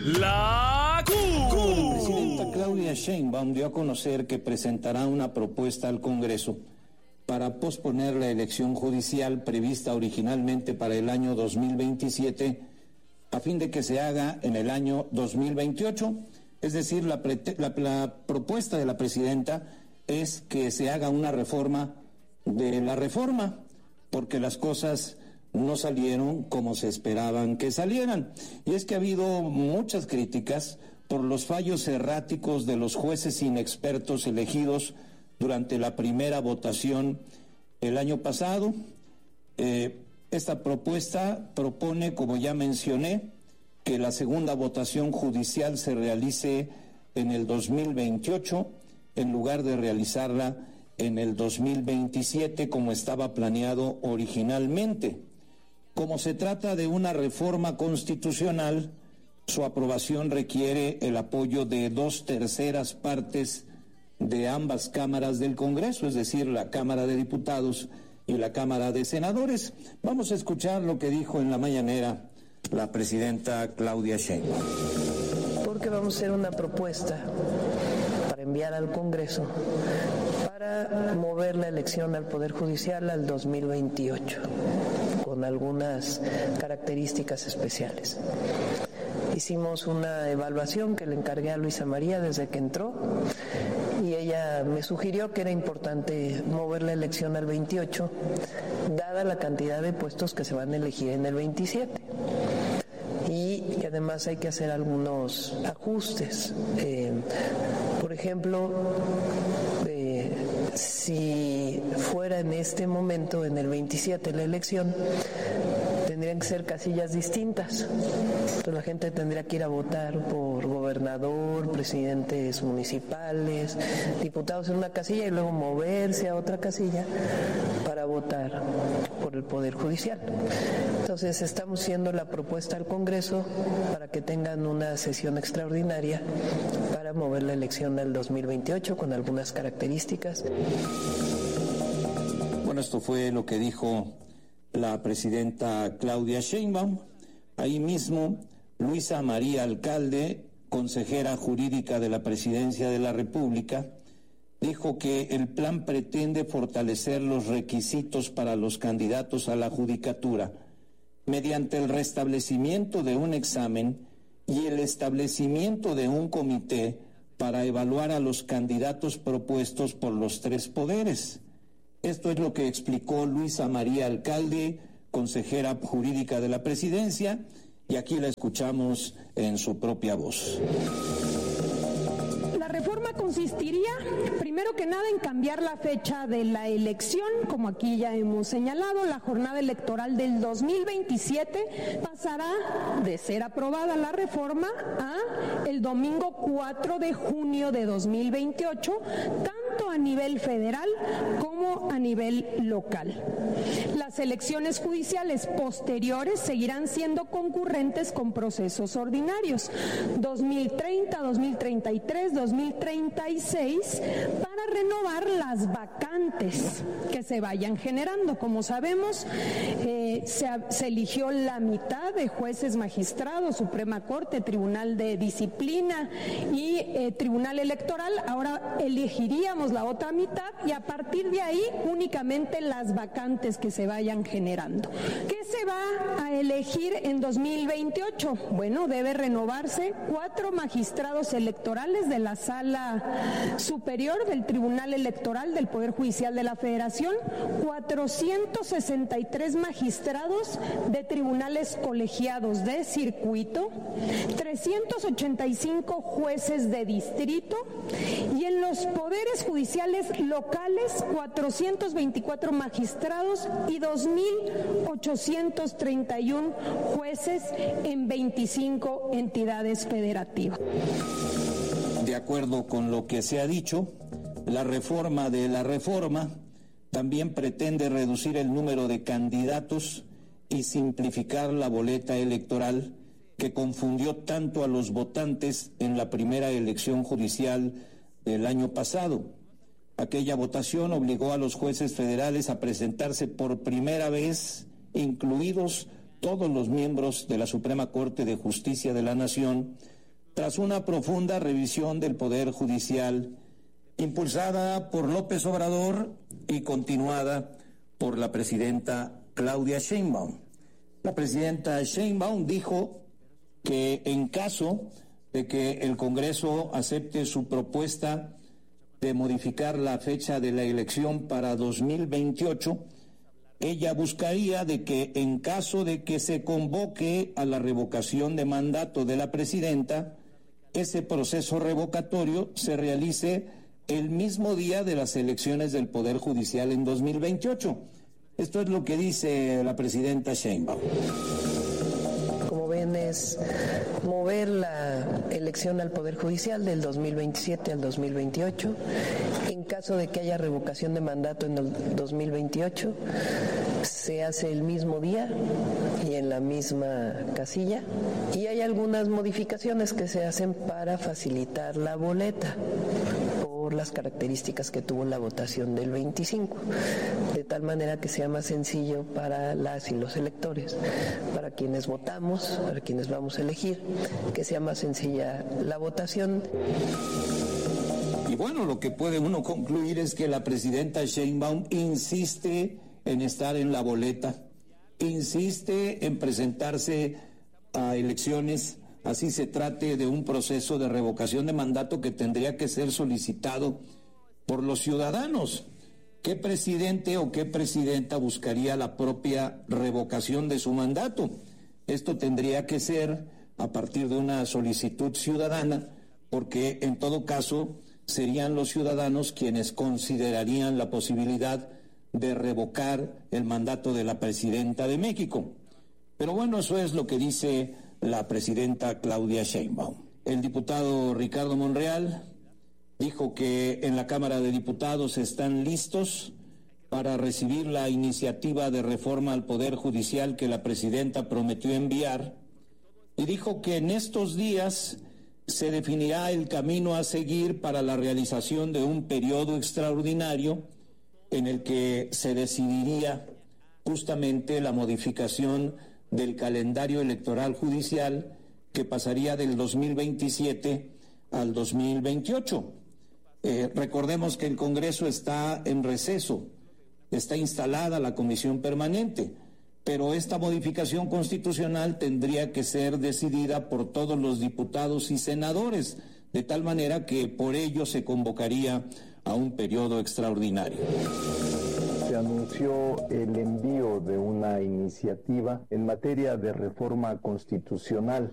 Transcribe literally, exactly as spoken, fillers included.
La Q. La presidenta Claudia Sheinbaum dio a conocer que presentará una propuesta al Congreso para posponer la elección judicial prevista originalmente para el año dos mil veintisiete a fin de que se haga en el año dos mil veintiocho. Es decir, la, la, la propuesta de la presidenta es que se haga una reforma de la reforma, porque las cosas no salieron como se esperaban que salieran. Y es que ha habido muchas críticas por los fallos erráticos de los jueces inexpertos elegidos durante la primera votación el año pasado. Eh, esta propuesta propone, como ya mencioné, que la segunda votación judicial se realice en el dos mil veintiocho en lugar de realizarla en el dos mil veintisiete como estaba planeado originalmente. Como se trata de una reforma constitucional, su aprobación requiere el apoyo de dos terceras partes de ambas cámaras del Congreso, es decir, la Cámara de Diputados y la Cámara de Senadores. Vamos a escuchar lo que dijo en la mañanera la presidenta Claudia Sheinbaum. Porque vamos a hacer una propuesta para enviar al Congreso para mover la elección al Poder Judicial al dos mil veintiocho, con algunas características especiales. Hicimos una evaluación que le encargué a Luisa María desde que entró y ella me sugirió que era importante mover la elección al veintiocho, dada la cantidad de puestos que se van a elegir en el veintisiete. Y que además hay que hacer algunos ajustes. Eh, por ejemplo, eh, si fuera en este momento, en el veintisiete, la elección, tendrían que ser casillas distintas. Entonces la gente tendría que ir a votar por gobernador, presidentes municipales, diputados en una casilla y luego moverse a otra casilla para votar por el Poder Judicial. Entonces estamos haciendo la propuesta al Congreso para que tengan una sesión extraordinaria para mover la elección al dos mil veintiocho con algunas características. Bueno, esto fue lo que dijo la presidenta Claudia Sheinbaum. Ahí mismo, Luisa María Alcalde, consejera jurídica de la Presidencia de la República, dijo que el plan pretende fortalecer los requisitos para los candidatos a la judicatura mediante el restablecimiento de un examen y el establecimiento de un comité para evaluar a los candidatos propuestos por los tres poderes. Esto es lo que explicó Luisa María Alcalde, consejera jurídica de la Presidencia, y aquí la escuchamos en su propia voz. La reforma consistiría, primero que nada, en cambiar la fecha de la elección, como aquí ya hemos señalado. La jornada electoral del dos mil veintisiete pasará de ser aprobada la reforma a el domingo cuatro de junio de dos mil veintiocho, tanto a nivel federal como a nivel local. Las elecciones judiciales posteriores seguirán siendo concurrentes con procesos ordinarios, dos mil treinta, dos mil treinta y tres, dos mil treinta y seis, para renovar las vacantes que se vayan generando. Como sabemos, eh, se, se eligió la mitad de jueces magistrados, Suprema Corte, Tribunal de Disciplina y eh, Tribunal Electoral. Ahora elegiríamos la otra mitad y a partir de ahí únicamente las vacantes que se vayan generando. ¿Qué se va a elegir en dos mil veintiocho? Bueno, debe renovarse cuatro magistrados electorales de la Sala Superior del Tribunal Electoral del Poder Judicial de la Federación, cuatrocientos sesenta y tres magistrados de tribunales colegiados de circuito, trescientos ochenta y cinco jueces de distrito y en los poderes judiciales locales cuatrocientos veinticuatro magistrados y dos mil ochocientos treinta y uno jueces en veinticinco entidades federativas. De acuerdo con lo que se ha dicho, la reforma de la reforma también pretende reducir el número de candidatos y simplificar la boleta electoral que confundió tanto a los votantes en la primera elección judicial del año pasado. Aquella votación obligó a los jueces federales a presentarse por primera vez, incluidos todos los miembros de la Suprema Corte de Justicia de la Nación, tras una profunda revisión del Poder Judicial, impulsada por López Obrador y continuada por la presidenta Claudia Sheinbaum. La presidenta Sheinbaum dijo que en caso de que el Congreso acepte su propuesta de modificar la fecha de la elección para dos mil veintiocho, ella buscaría de que en caso de que se convoque a la revocación de mandato de la presidenta, ese proceso revocatorio se realice el mismo día de las elecciones del Poder Judicial en dos mil veintiocho. Esto es lo que dice la presidenta Sheinbaum. Como ven, es mover la elección al Poder Judicial del dos mil veintisiete al dos mil veintiocho. En caso de que haya revocación de mandato en el dos mil veintiocho, se hace el mismo día y en la misma casilla. Y hay algunas modificaciones que se hacen para facilitar la boleta por las características que tuvo la votación del veinticinco, de tal manera que sea más sencillo para las y los electores, para quienes votamos, para quienes vamos a elegir, que sea más sencilla la votación. Y bueno, lo que puede uno concluir es que la presidenta Sheinbaum insiste en estar en la boleta, insiste en presentarse a elecciones, así se trate de un proceso de revocación de mandato que tendría que ser solicitado por los ciudadanos. ¿Qué presidente o qué presidenta buscaría la propia revocación de su mandato? Esto tendría que ser a partir de una solicitud ciudadana, porque en todo caso serían los ciudadanos quienes considerarían la posibilidad de revocar el mandato de la presidenta de México. Pero bueno, eso es lo que dice la presidenta Claudia Sheinbaum. El diputado Ricardo Monreal dijo que en la Cámara de Diputados están listos para recibir la iniciativa de reforma al Poder Judicial que la presidenta prometió enviar, y dijo que en estos días se definirá el camino a seguir para la realización de un periodo extraordinario en el que se decidiría justamente la modificación del calendario electoral judicial que pasaría del dos mil veintisiete al dos mil veintiocho. Eh, recordemos que el Congreso está en receso, está instalada la comisión permanente, pero esta modificación constitucional tendría que ser decidida por todos los diputados y senadores, de tal manera que por ello se convocaría a un periodo extraordinario. Se anunció el envío de una iniciativa en materia de reforma constitucional